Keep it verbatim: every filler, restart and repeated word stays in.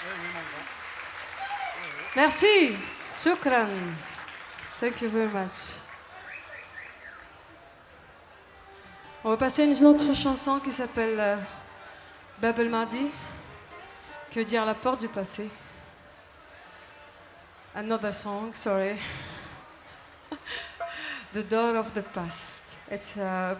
Merci. Shukran. Thank you very much. On va passer à une autre chanson qui s'appelle euh, Bab el Madi, qui veut dire la porte du passé. Another song, sorry. The door of the past. It's a